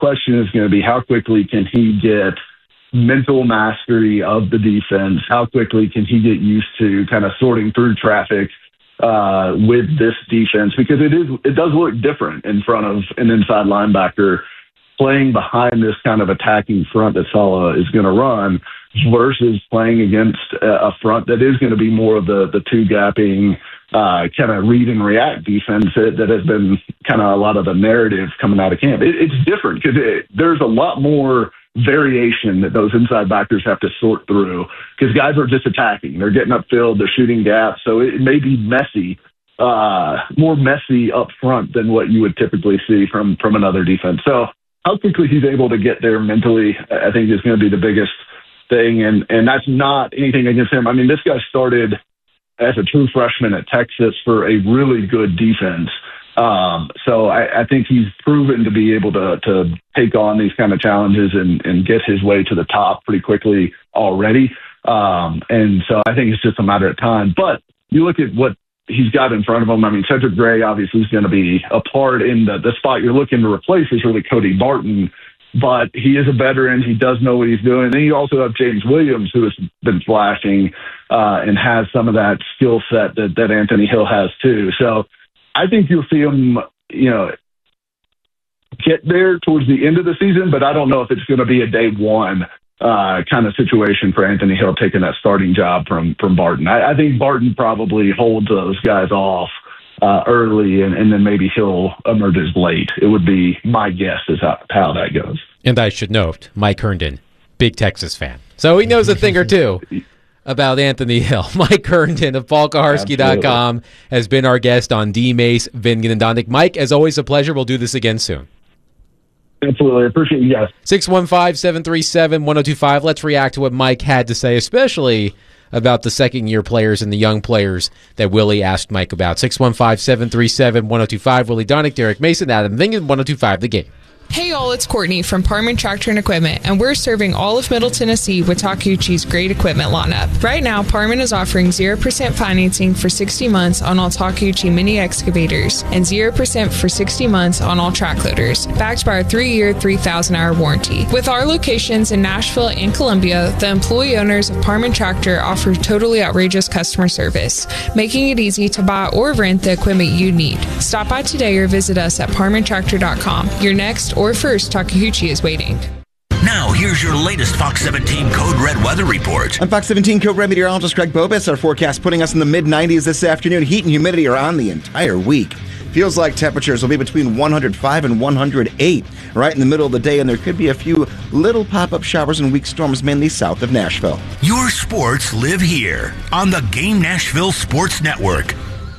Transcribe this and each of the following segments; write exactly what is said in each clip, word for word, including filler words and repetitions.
question is going to be how quickly can he get mental mastery of the defense? How quickly can he get used to kind of sorting through traffic uh, with this defense? Because it is, it does look different in front of an inside linebacker playing behind this kind of attacking front that Saleh is going to run versus playing against a front that is going to be more of the, the two-gapping uh, kind of read and react defense that, that has been kind of a lot of the narrative coming out of camp. It, it's different because it, there's a lot more variation that those inside backers have to sort through because guys are just attacking. They're getting upfield. They're shooting gaps. So it may be messy, uh, more messy up front than what you would typically see from, from another defense. So how quickly he's able to get there mentally, I think, is going to be the biggest thing. And, and that's not anything against him. I mean, this guy started as a true freshman at Texas for a really good defense. Um, so I, I think he's proven to be able to, to take on these kind of challenges and, and get his way to the top pretty quickly already. Um, and so I think it's just a matter of time. But you look at what he's got in front of him. I mean, Cedric Gray obviously is going to be a part in the, the spot you're looking to replace is really Cody Barton, but he is a veteran. He does know what he's doing. And then you also have James Williams, who has been flashing uh, and has some of that skill set that, that Anthony Hill has too. So I think you'll see him, you know, get there towards the end of the season, but I don't know if it's going to be a day one uh, kind of situation for Anthony Hill taking that starting job from, from Barton. I, I think Barton probably holds those guys off uh, early, and, and then maybe Hill emerges late. It would be my guess is how, how that goes. And I should note, Mike Herndon, big Texas fan. So he knows a thing or two about Anthony Hill. Mike Herndon of Paul Kaharski dot com has been our guest on D. Mace, Vingan, and Dondick. Mike, as always, a pleasure. We'll do this again soon. Absolutely. I appreciate you guys. six one five, seven three seven, one oh two five. Let's react to what Mike had to say, especially about the second-year players and the young players that Willie asked Mike about. six one five, seven three seven, one oh two five. Willie Dondick, Derek Mason, Adam Vingan, one oh two five, The Game. Hey y'all, it's Courtney from Parman Tractor and Equipment, and we're serving all of Middle Tennessee with Takeuchi's great equipment lineup. Right now, Parman is offering zero percent financing for sixty months on all Takeuchi mini excavators and zero percent for sixty months on all track loaders, backed by our three-year, three thousand hour warranty. With our locations in Nashville and Columbia, the employee owners of Parman Tractor offer totally outrageous customer service, making it easy to buy or rent the equipment you need. Stop by today or visit us at parman tractor dot com. Your next or first Takeuchi is waiting. Now, here's your latest Fox seventeen Code Red weather report. I'm Fox seventeen Code Red meteorologist Greg Bobis. Our forecast putting us in the mid nineties this afternoon. Heat and humidity are on the entire week. Feels like temperatures will be between one hundred five and one hundred eight right in the middle of the day, and there could be a few little pop-up showers and weak storms mainly south of Nashville. Your sports live here on the Game Nashville Sports Network.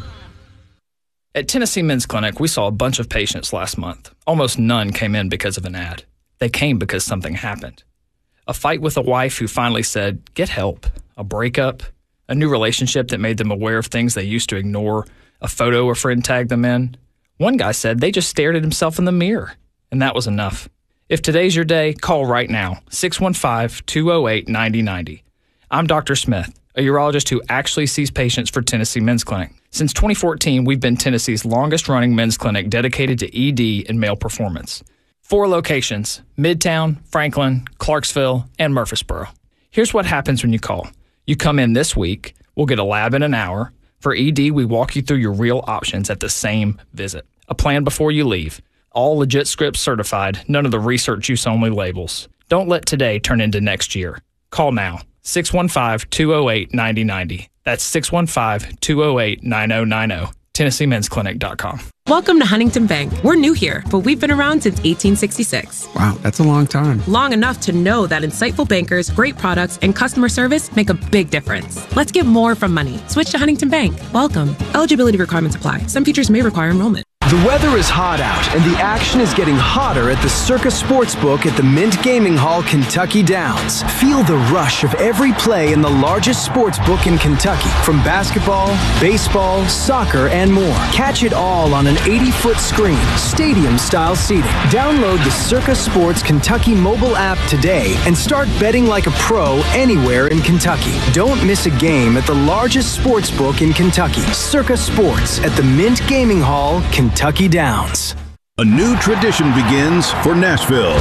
At Tennessee Men's Clinic, we saw a bunch of patients last month. Almost none came in because of an ad. They came because something happened. A fight with a wife who finally said, get help. A breakup. A new relationship that made them aware of things they used to ignore. A photo a friend tagged them in. One guy said they just stared at himself in the mirror, and that was enough. If today's your day, call right now, six one five, two oh eight, nine oh nine oh. I'm Doctor Smith, a urologist who actually sees patients for Tennessee Men's Clinic. Since twenty fourteen, we've been Tennessee's longest-running men's clinic dedicated to E D and male performance. Four locations, Midtown, Franklin, Clarksville, and Murfreesboro. Here's what happens when you call. You come in this week, we'll get a lab in an hour. For E D, we walk you through your real options at the same visit. A plan before you leave. All legit scripts certified, none of the research use only labels. Don't let today turn into next year. Call now, six one five, two oh eight, nine oh nine oh. That's six one five, two oh eight, nine oh nine oh. Tennessee Men's Clinic dot com. Welcome to Huntington Bank. We're new here, but we've been around since eighteen sixty-six. Wow, that's a long time. Long enough to know that insightful bankers, great products, and customer service make a big difference. Let's get more from money. Switch to Huntington Bank. Welcome. Eligibility requirements apply. Some features may require enrollment. The weather is hot out, and the action is getting hotter at the Circa Sportsbook at the Mint Gaming Hall, Kentucky Downs. Feel the rush of every play in the largest sportsbook in Kentucky, from basketball, baseball, soccer, and more. Catch it all on an eighty-foot screen, stadium-style seating. Download the Circa Sports Kentucky mobile app today and start betting like a pro anywhere in Kentucky. Don't miss a game at the largest sportsbook in Kentucky, Circa Sports at the Mint Gaming Hall, Kentucky Downs. A new tradition begins for Nashville.